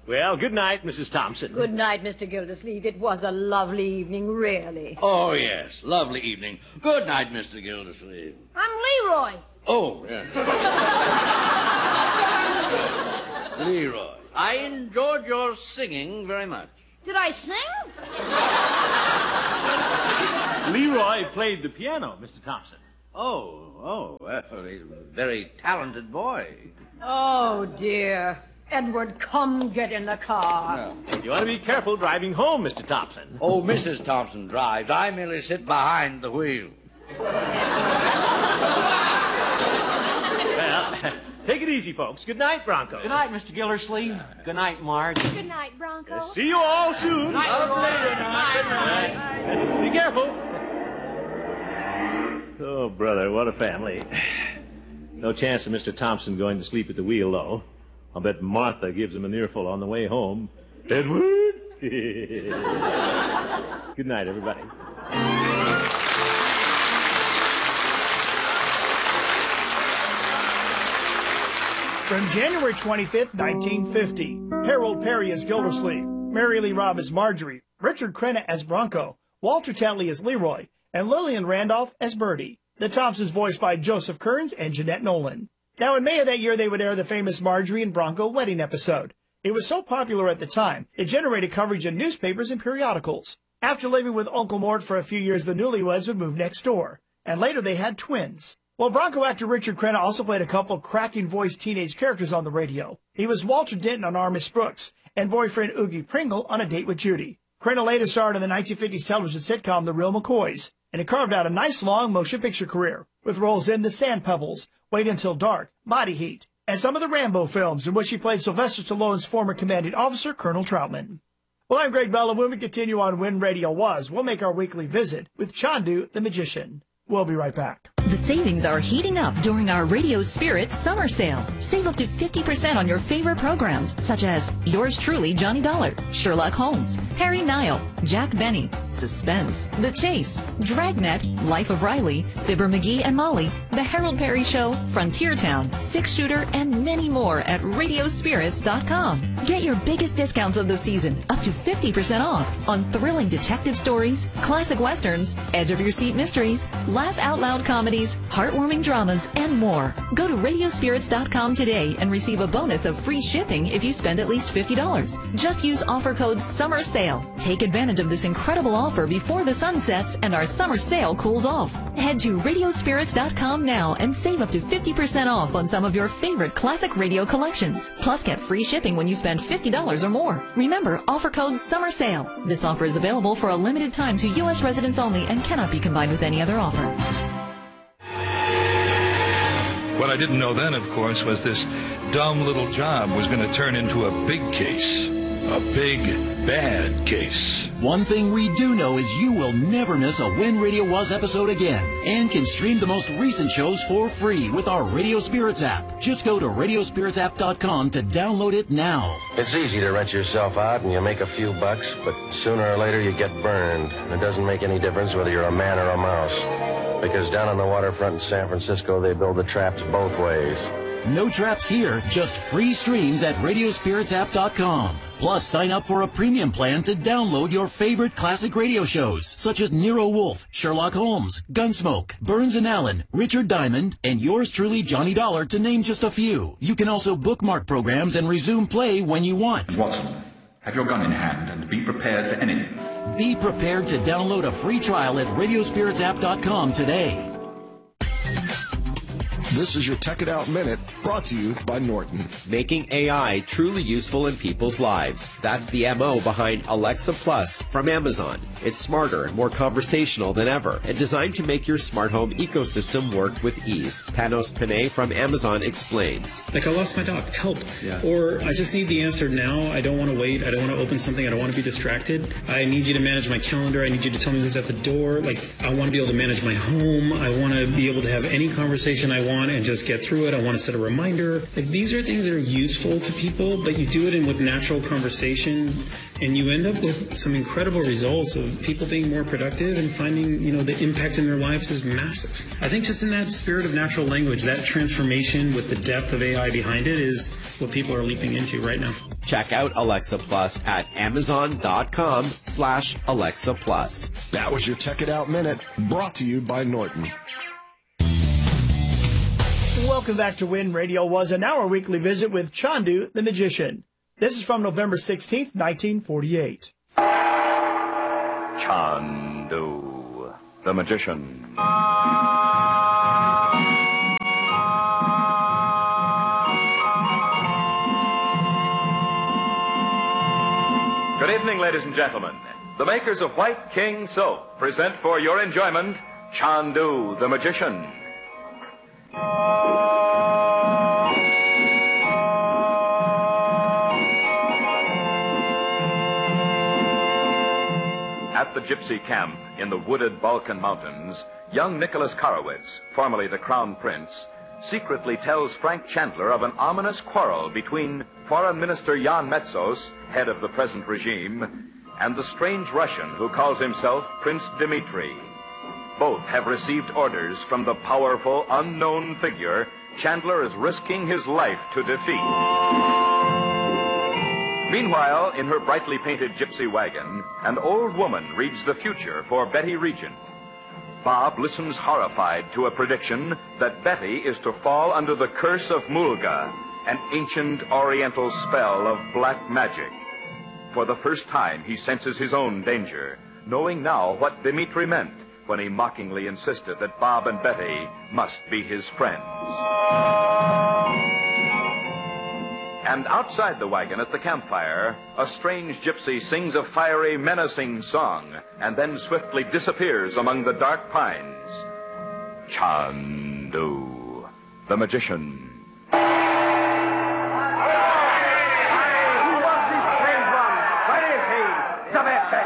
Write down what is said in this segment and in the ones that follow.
Well, good night, Mrs. Thompson. Good night, Mr. Gildersleeve. It was a lovely evening, really. Oh, yes, lovely evening. Good night, Mr. Gildersleeve. I'm Leroy. Oh, yes. Leroy, I enjoyed your singing very much. Did I sing? Leroy played the piano, Mr. Thompson. Oh, well, he's a very talented boy. Oh, dear. Edward, come get in the car. You ought to be careful driving home, Mr. Thompson. Oh, Mrs. Thompson drives. I merely sit behind the wheel. Well, take it easy, folks. Good night, Bronco. Good night, Mr. Gildersleeve. Good night, Marge. Good night, Bronco. See you all soon. Good night. Be careful. Oh, brother, what a family. No chance of Mr. Thompson going to sleep at the wheel, though. I'll bet Martha gives him an earful on the way home. Edward? Good night, everybody. From January 25th, 1950, Harold Perry as Gildersleeve, Mary Lee Robb as Marjorie, Richard Crenna as Bronco, Walter Tetley as Leroy, and Lillian Randolph as Birdie. The Thompsons voiced by Joseph Kearns and Jeanette Nolan. Now, in May of that year, they would air the famous Marjorie and Bronco wedding episode. It was so popular at the time, it generated coverage in newspapers and periodicals. After living with Uncle Mort for a few years, the newlyweds would move next door, and later they had twins. Well, Bronco actor Richard Crenna also played a couple cracking voice teenage characters on the radio. He was Walter Denton on Armistice Brooks and boyfriend Oogie Pringle on A Date with Judy. Crenna later starred in the 1950s television sitcom The Real McCoys, and it carved out a nice long motion picture career with roles in The Sand Pebbles, Wait Until Dark, Body Heat, and some of the Rambo films in which he played Sylvester Stallone's former commanding officer, Colonel Troutman. Well, I'm Greg Bell, and when we continue on When Radio Was, we'll make our weekly visit with Chandu the Magician. We'll be right back. The savings are heating up during our Radio Spirit summer sale. Save up to 50% on your favorite programs, such as Yours Truly, Johnny Dollar, Sherlock Holmes, Harry Nile, Jack Benny, Suspense, The Chase, Dragnet, Life of Riley, Fibber McGee and Molly, The Harold Perry Show, Frontier Town, Six Shooter, and many more at radiospirits.com. Get your biggest discounts of the season, up to 50% off, on thrilling detective stories, classic westerns, edge-of-your-seat mysteries, laugh-out-loud comedies, heartwarming dramas, and more. Go to radiospirits.com today and receive a bonus of free shipping if you spend at least $50. Just use offer code SUMMERSALE. Take advantage of this incredible offer before the sun sets and our summer sale cools off. Head to radiospirits.com now and save up to 50% off on some of your favorite classic radio collections. Plus, get free shipping when you spend $50 or more. Remember, offer code SUMMERSALE. This offer is available for a limited time to U.S. residents only and cannot be combined with any other offer. What I didn't know then, of course, was this dumb little job was going to turn into a big case. A big, bad case. One thing we do know is you will never miss a When Radio Was episode again, and can stream the most recent shows for free with our Radio Spirits app. Just go to radiospiritsapp.com to download it now. It's easy to rent yourself out and you make a few bucks, but sooner or later you get burned. It doesn't make any difference whether you're a man or a mouse, because down on the waterfront in San Francisco they build the traps both ways. No traps here, just free streams at radiospiritsapp.com. Plus, sign up for a premium plan to download your favorite classic radio shows, such as Nero Wolfe, Sherlock Holmes, Gunsmoke, Burns and Allen, Richard Diamond, and yours truly, Johnny Dollar, to name just a few. You can also bookmark programs and resume play when you want. Watson, have your gun in hand and be prepared for anything. Be prepared to download a free trial at radiospiritsapp.com today. This is your Tech It Out Minute, brought to you by Norton. Making AI truly useful in people's lives. That's the MO behind Alexa Plus from Amazon. It's smarter and more conversational than ever, and designed to make your smart home ecosystem work with ease. Panos Panay from Amazon explains. Like, I lost my dog, help. Yeah. Or I just need the answer now. I don't want to wait. I don't want to open something. I don't want to be distracted. I need you to manage my calendar. I need you to tell me who's at the door. Like, I want to be able to manage my home. I want to be able to have any conversation I want and just get through it. I want to set a reminder. Like, these are things that are useful to people, but you do it with natural conversation, and you end up with some incredible results of people being more productive and finding, the impact in their lives is massive. I think just in that spirit of natural language, that transformation with the depth of AI behind it is what people are leaping into right now. Check out Alexa Plus at Amazon.com/Alexa Plus. That was your Check It Out Minute, brought to you by Norton. Welcome back to Win Radio was an hour weekly visit with Chandu the Magician. This is from November 16th, 1948. Chandu the Magician. Good evening, ladies and gentlemen. The makers of White King Soap present for your enjoyment Chandu the Magician. At the gypsy camp in the wooded Balkan Mountains, young Nicholas Karowitz, formerly the Crown Prince, secretly tells Frank Chandler of an ominous quarrel between Foreign Minister Jan Metzos, head of the present regime, and the strange Russian who calls himself Prince Dmitri. Both have received orders from the powerful, unknown figure Chandler is risking his life to defeat. Meanwhile, in her brightly painted gypsy wagon, an old woman reads the future for Betty Regent. Bob listens horrified to a prediction that Betty is to fall under the curse of Mulga, an ancient oriental spell of black magic. For the first time, he senses his own danger, knowing now what Dmitri meant when he mockingly insisted that Bob and Betty must be his friends. And outside the wagon at the campfire, a strange gypsy sings a fiery, menacing song, and then swiftly disappears among the dark pines. Chandu the Magician. Who was this strange one? Where is he? Zabete!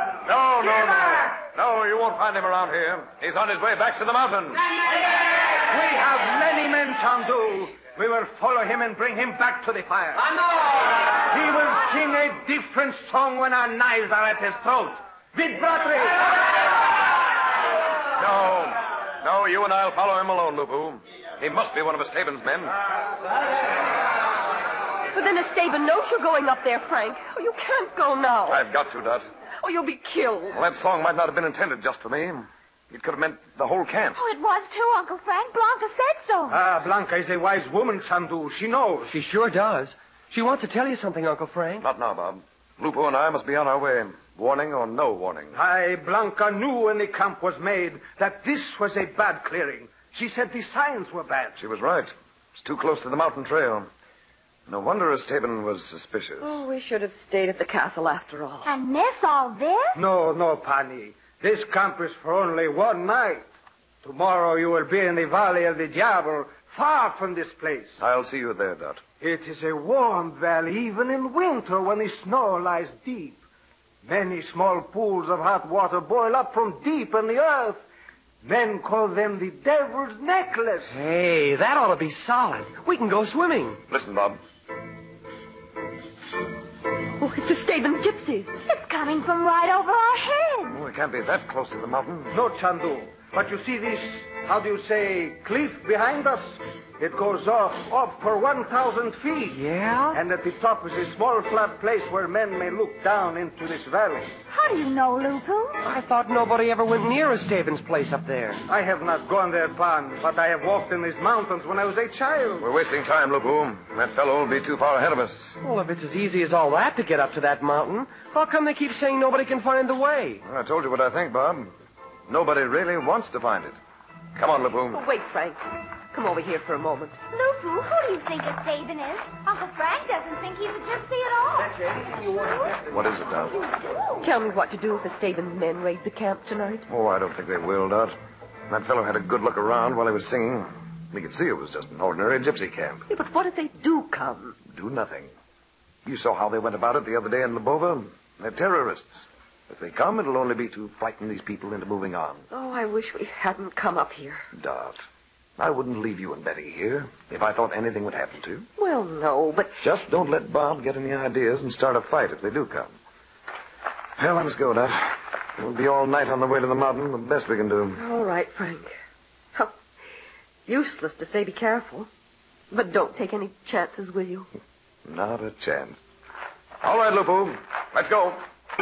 No, you won't find him around here. He's on his way back to the mountain. We have many men, Chandu. We will follow him and bring him back to the fire. He will sing a different song when our knives are at his throat. Vidbratri! No, you and I'll follow him alone, Lupu. He must be one of Esteban's men. But then Esteban knows you're going up there, Frank. Oh, you can't go now. I've got to, Dot. Oh, you'll be killed. Well, that song might not have been intended just for me. It could have meant the whole camp. Oh, it was too, Uncle Frank. Blanca said so. Blanca is a wise woman, Chandu. She knows. She sure does. She wants to tell you something, Uncle Frank. Not now, Bob. Lupo and I must be on our way. Warning or no warning. Blanca knew when the camp was made that this was a bad clearing. She said the signs were bad. She was right. It's too close to the mountain trail. No wonder Esteban was suspicious. Oh, we should have stayed at the castle after all. And miss all this? No, Pani. This camp is for only one night. Tomorrow you will be in the Valley of the Diablo, far from this place. I'll see you there, Dot. It is a warm valley, even in winter when the snow lies deep. Many small pools of hot water boil up from deep in the earth. Men call them the Devil's Necklace. Hey, that ought to be solid. We can go swimming. Listen, Bob. Oh, it's Esteban's gypsies. It's coming from right over our heads. Oh, it can't be that close to the mountain. No, Chandu. But you see this, how do you say, cliff behind us? It goes up for 1,000 feet. Yeah? And at the top is a small flat place where men may look down into this valley. How do you know, Lupu? I thought nobody ever went near Esteban's place up there. I have not gone there, Pan, but I have walked in these mountains when I was a child. We're wasting time, Lupu. That fellow will be too far ahead of us. Well, if it's as easy as all that to get up to that mountain, how come they keep saying nobody can find the way? Well, I told you what I think, Bob. Nobody really wants to find it. Come on, Lupu. Oh, wait, Frank. Come over here for a moment. Lupu, who do you think Esteban is? Uncle Frank doesn't think he's a gypsy at all. That's anything you want to What is it, Dot? Tell me what to do if Esteban's men raid the camp tonight. Oh, I don't think they will, Dot. That fellow had a good look around while he was singing. We could see it was just an ordinary gypsy camp. Yeah, but what if they do come? Do nothing. You saw how they went about it the other day in Lubova. They're terrorists. If they come, it'll only be to frighten these people into moving on. Oh, I wish we hadn't come up here. Dot, I wouldn't leave you and Betty here if I thought anything would happen to you. Well, no, but... Just don't let Bob get any ideas and start a fight if they do come. Well, let us go, Dot. We'll be all night on the way to the mountain, the best we can do. All right, Frank. Oh, useless to say be careful. But don't take any chances, will you? Not a chance. All right, Lupu. Let's go.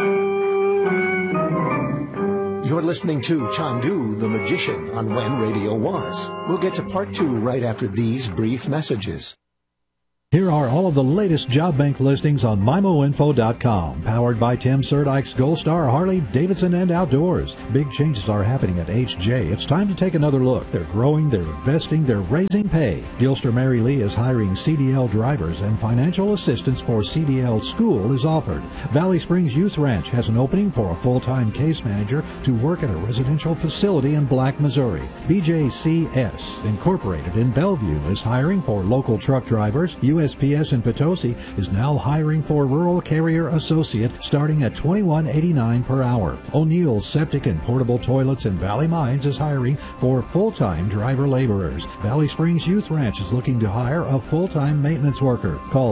You're listening to Chandu the Magician on When Radio Was. We'll get to part 2 right after these brief messages. Here are all of the latest job bank listings on MIMOinfo.com, powered by Tim Surdyk's Gold Star Harley, Davidson, and Outdoors. Big changes are happening at HJ. It's time to take another look. They're growing, they're investing, they're raising pay. Gilster Mary Lee is hiring CDL drivers, and financial assistance for CDL school is offered. Valley Springs Youth Ranch has an opening for a full-time case manager to work at a residential facility in Black, Missouri. BJCS Incorporated in Bellevue is hiring for local truck drivers. USPS in Potosi is now hiring for rural carrier associate starting at $21.89 per hour. O'Neill's Septic and Portable Toilets in Valley Mines is hiring for full-time driver laborers. Valley Springs Youth Ranch is looking to hire a full-time maintenance worker. Call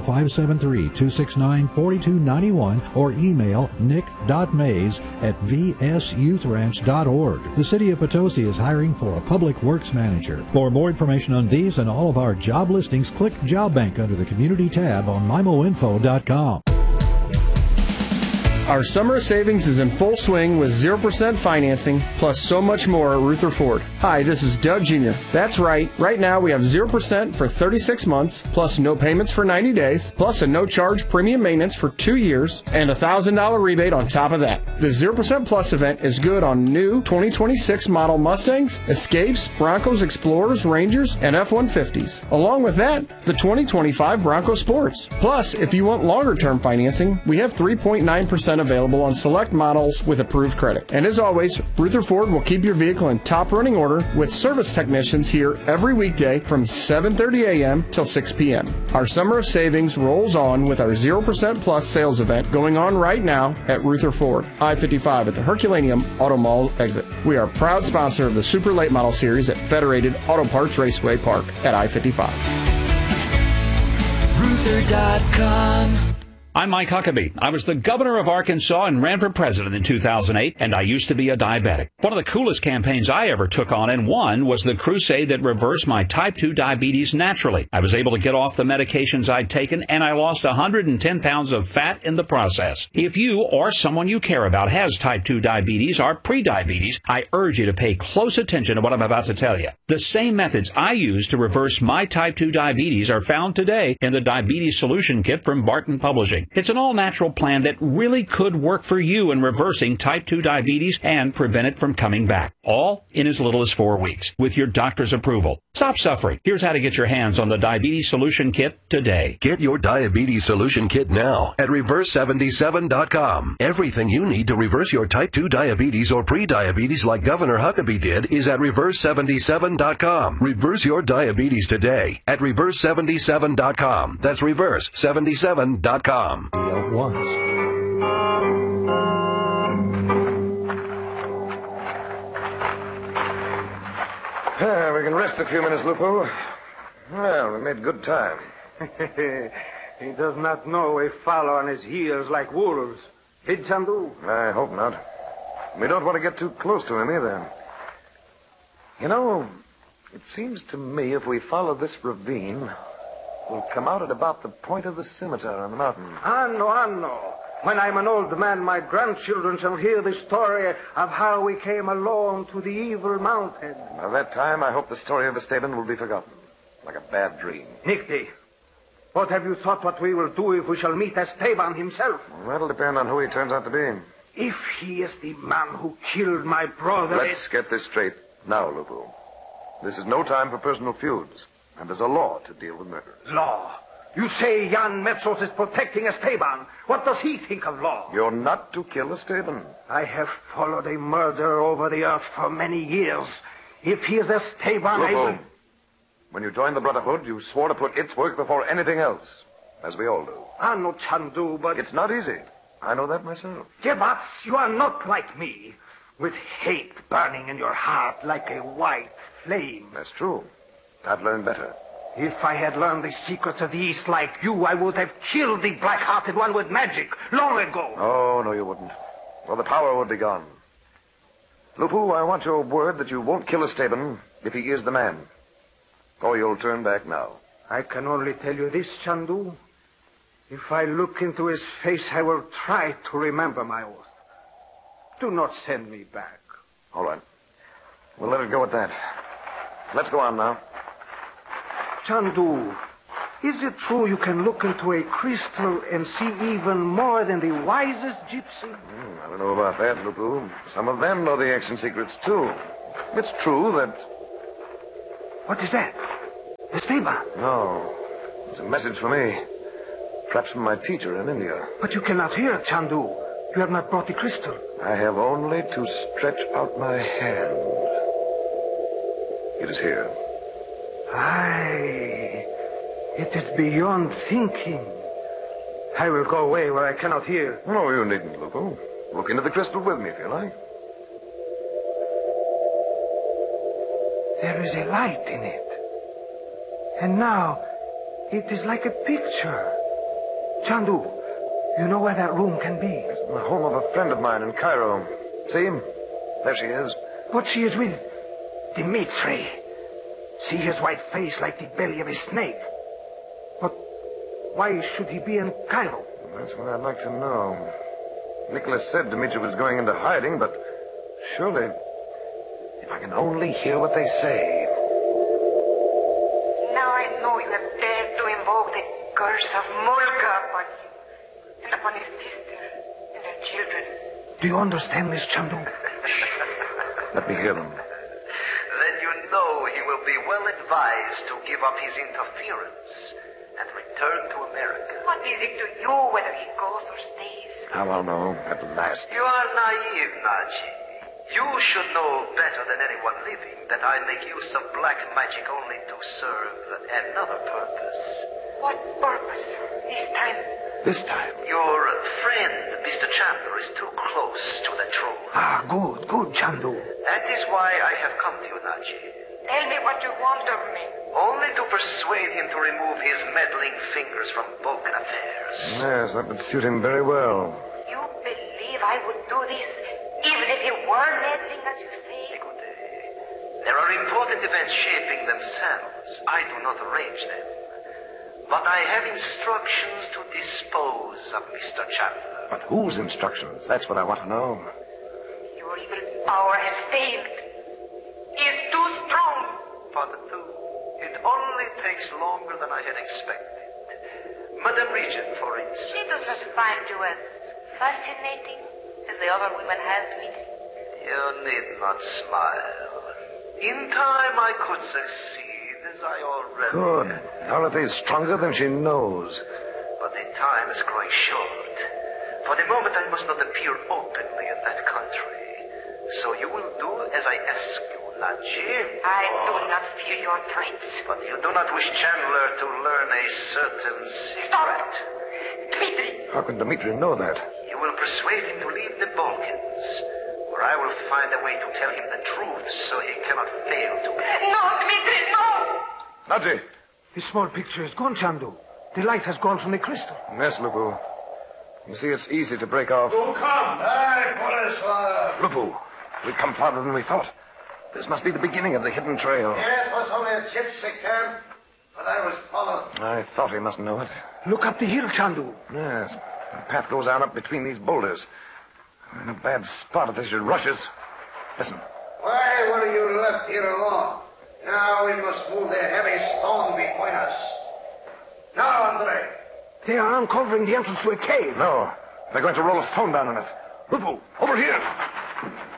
573-269-4291 or email nick.mays@vsyouthranch.org. The City of Potosi is hiring for a public works manager. For more information on these and all of our job listings, click Job Bank under the Community tab on MIMOinfo.com. Our summer savings is in full swing with 0% financing, plus so much more at Ruther Ford. Hi, this is Doug Jr. That's right. Right now we have 0% for 36 months, plus no payments for 90 days, plus a no-charge premium maintenance for 2 years, and a $1,000 rebate on top of that. The 0% Plus event is good on new 2026 model Mustangs, Escapes, Broncos, Explorers, Rangers, and F-150s. Along with that, the 2025 Bronco Sports. Plus, if you want longer-term financing, we have 3.9% available on select models with approved credit. And as always, Ruther Ford will keep your vehicle in top running order with service technicians here every weekday from 7:30 a.m. till 6 p.m. Our summer of savings rolls on with our 0% Plus sales event going on right now at Ruther Ford, I-55 at the Herculaneum Auto Mall exit. We are a proud sponsor of the Super Late Model Series at Federated Auto Parts Raceway Park at I-55. Ruther.com. I'm Mike Huckabee. I was the governor of Arkansas and ran for president in 2008, and I used to be a diabetic. One of the coolest campaigns I ever took on and won was the crusade that reversed my type 2 diabetes naturally. I was able to get off the medications I'd taken, and I lost 110 pounds of fat in the process. If you or someone you care about has type 2 diabetes or prediabetes, I urge you to pay close attention to what I'm about to tell you. The same methods I used to reverse my type 2 diabetes are found today in the Diabetes Solution Kit from Barton Publishing. It's an all-natural plan that really could work for you in reversing type 2 diabetes and prevent it from coming back. All in as little as 4 weeks with your doctor's approval. Stop suffering. Here's how to get your hands on the Diabetes Solution Kit today. Get your Diabetes Solution Kit now at Reverse77.com. Everything you need to reverse your type 2 diabetes or pre-diabetes like Governor Huckabee did is at Reverse77.com. Reverse your diabetes today at Reverse77.com. That's Reverse77.com. We can rest a few minutes, Lupo. Well, we made good time. He does not know we follow on his heels like wolves. Did Chandu? I hope not. We don't want to get too close to him either. You know, it seems to me if we follow this ravine, we'll come out at about the point of the scimitar on the mountain. I know. When I'm an old man, my grandchildren shall hear the story of how we came alone to the evil mountain. By that time, I hope the story of Esteban will be forgotten, like a bad dream. Nicky, what have you thought what we will do if we shall meet Esteban himself? Well, that'll depend on who he turns out to be. If he is the man who killed my brother... Let's get this straight now, Lupu. This is no time for personal feuds, and there's a law to deal with murder. Law? You say Jan Metzos is protecting Esteban. What does he think of law? You're not to kill Esteban. I have followed a murderer over the earth for many years. If he is Esteban, Lupu, when you joined the Brotherhood, you swore to put its work before anything else, as we all do. I know, Chandu, but... It's not easy. I know that myself. Jebats, you are not like me, with hate burning in your heart like a white flame. That's true. I've learned better. If I had learned the secrets of the East like you, I would have killed the black-hearted one with magic long ago. Oh, no, you wouldn't. Well, the power would be gone. Lupu, I want your word that you won't kill Esteban if he is the man. Or you'll turn back now. I can only tell you this, Chandu. If I look into his face, I will try to remember my oath. Do not send me back. All right. We'll let it go at that. Let's go on now. Chandu, is it true you can look into a crystal and see even more than the wisest gypsy? I don't know about that, Lupu. Some of them know the ancient secrets, too. It's true that... What is that? Esteban? No. It's a message for me. Perhaps from my teacher in India. But you cannot hear, Chandu. You have not brought the crystal. I have only to stretch out my hand. It is here. Aye. It is beyond thinking. I will go away where I cannot hear. No, you needn't, Lupu. Look into the crystal with me if you like. There is a light in it. And now, it is like a picture. Chandu, you know where that room can be? It's the home of a friend of mine in Cairo. See? There she is. But she is with Dimitri. See his white face like the belly of a snake. But why should he be in Cairo? That's what I'd like to know. Nicholas said Dimitri was going into hiding, but surely, if I can only hear what they say. Now I know you have dared to invoke the curse of Mulga upon him, and upon his sister and her children. Do you understand this, Chandu? Let me hear them. Then you know he will be well advised to give up his interference and return to America. What is it to you whether he goes or stays? Now I'll know at last. You are naive, Naji. You should know better than anyone living that I make use of black magic only to serve another purpose. What purpose this time? This time? Your friend, Mr. Chandler, is too close to the truth. Ah, good, Chandu. That is why I have come to you, Naji. Tell me what you want of me. Only to persuade him to remove his meddling fingers from Balkan affairs. Yes, that would suit him very well. You believe I would do this, even if he were meddling, as you say? There are important events shaping themselves. I do not arrange them. But I have instructions to dispose of Mr. Chandler. But whose instructions? That's what I want to know. Your evil power has failed. He is too strong. Father, it only takes longer than I had expected. Madame Regent, for instance. She does not find you as fascinating as the other women have been. You need not smile. In time I could succeed, as I already Good. have. Dorothy is stronger than she knows. But the time is growing short. For the moment I must not appear openly in that country. So you will do as I ask you, Naji. I do not fear your threats. But you do not wish Chandler to learn a certain secret. Stop! Dmitri! How can Dmitri know that? You will persuade him to leave the Balkans, where I will find a way to tell him the truth so he cannot fail to... No, Dmitri, no! Naji! The small picture is gone, Chandu. The light has gone from the crystal. Yes, Lupu. You see, it's easy to break off. Who come? Lupu, we've come farther than we thought. This must be the beginning of the hidden trail. Yeah, it was only a gypsy camp, but I was followed. I thought he must know it. Look up the hill, Chandu. Yes. The path goes on up between these boulders. We're in a bad spot if they should rush us. Listen. Why were you left here alone? Now we must move the heavy stone between us. Now, Andre. They are uncovering the entrance to a cave. No. They're going to roll a stone down on us. Lupu, over here.